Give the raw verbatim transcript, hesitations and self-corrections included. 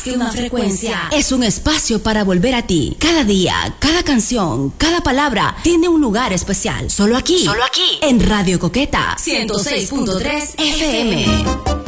Que una frecuencia es un espacio para volver a ti. Cada día, cada canción, cada palabra tiene un lugar especial. Solo aquí. Solo aquí. En Radio Coqueta ciento seis punto tres F M.